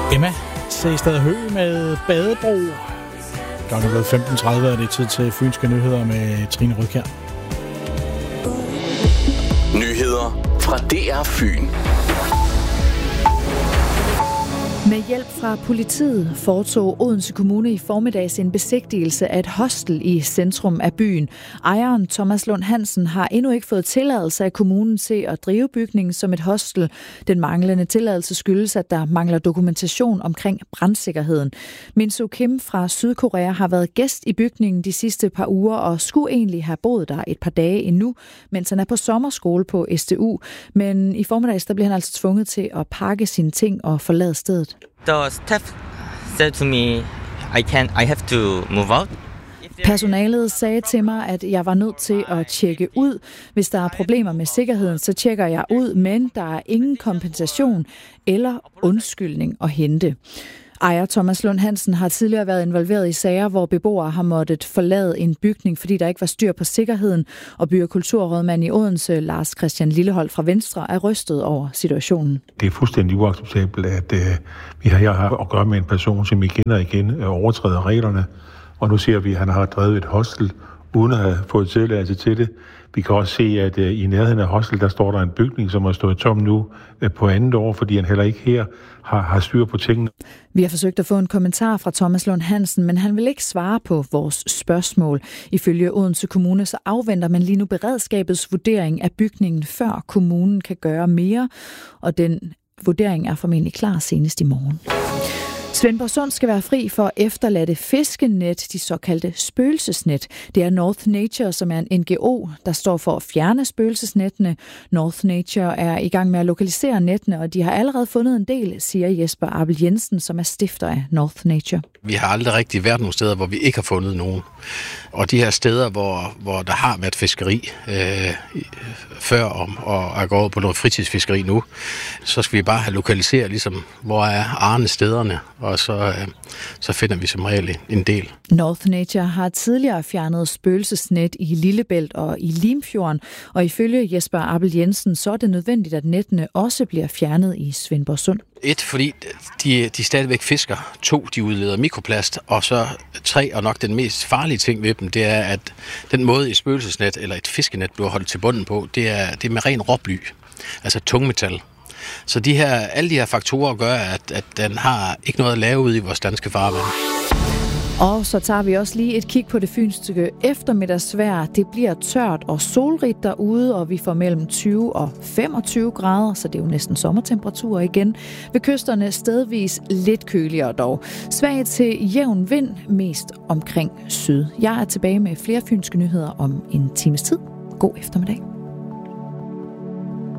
Emma Sæstad Høgh med Badebro. Klokken er blevet 15.30, og det er tid til Fynske Nyheder med Trine Rødkjær. Nyheder fra DR Fyn. Med hjælp fra politiet foretog Odense Kommune i formiddags en besigtigelse af et hostel i centrum af byen. Ejeren Thomas Lund Hansen har endnu ikke fået tilladelse af kommunen til at drive bygningen som et hostel. Den manglende tilladelse skyldes, at der mangler dokumentation omkring brandsikkerheden. Min Soo Kim fra Sydkorea har været gæst i bygningen de sidste par uger og skulle egentlig have boet der et par dage endnu, mens han er på sommerskole på SDU. Men i formiddags der bliver han altså tvunget til at pakke sine ting og forlade stedet. The staff said to me, I have to move out. Personalet sagde til mig, at jeg var nødt til at tjekke ud. Hvis der er problemer med sikkerheden, så tjekker jeg ud, men der er ingen kompensation eller undskyldning at hente. Ejer Thomas Lund Hansen har tidligere været involveret i sager, hvor beboere har måttet forlade en bygning, fordi der ikke var styr på sikkerheden, og by- og kulturrådmand i Odense, Lars Christian Lillehold fra Venstre, er rystet over situationen. Det er fuldstændig uacceptabelt, at jeg har at gøre med en person, som igen og igen overtræder reglerne, og nu ser vi, at han har drevet et hostel, uden at have fået tilladelse til det. Vi kan også se, at i nærheden af hostel, der står der en bygning, som har stået tom nu på andet år, fordi han heller ikke her har styr på tingene. Vi har forsøgt at få en kommentar fra Thomas Lund Hansen, men han vil ikke svare på vores spørgsmål. Ifølge Odense Kommune så afventer man lige nu beredskabets vurdering af bygningen, før kommunen kan gøre mere, og den vurdering er formentlig klar senest i morgen. Svendborg Sund skal være fri for efterladte fiskenet, de såkaldte spøgelsesnet. Det er North Nature, som er en NGO, der står for at fjerne spøgelsesnettene. North Nature er i gang med at lokalisere nettene, og de har allerede fundet en del, siger Jesper Abel Jensen, som er stifter af North Nature. Vi har aldrig rigtig været nogle steder, hvor vi ikke har fundet nogen. Og de her steder, hvor der har været fiskeri før og er gået på noget fritidsfiskeri nu, så skal vi bare have lokaliseret, ligesom, hvor er Arne stederne, og så finder vi som regel en del. North Nature har tidligere fjernet spøgelsesnet i Lillebælt og i Limfjorden, og ifølge Jesper Abel Jensen, så er det nødvendigt, at nettene også bliver fjernet i Svendborg Sund. 1, fordi de stadigvæk fisker. 2, de udleder mikroplast. Og så 3, og nok den mest farlige ting ved dem, det er, at den måde et spøgelsesnet eller et fiskenet bliver holdt til bunden på, det er med ren råbly, altså tungmetal. Så alle de her faktorer gør, at den har ikke noget at lave ude i vores danske farvand. Og så tager vi også lige et kig på det fynske eftermiddagsvejr. Det bliver tørt og solrigt derude, og vi får mellem 20 og 25 grader, så det er jo næsten sommertemperaturer igen. Ved kysterne stedvis lidt køligere dog. Svag til jævn vind, mest omkring syd. Jeg er tilbage med flere fynske nyheder om en times tid. God eftermiddag.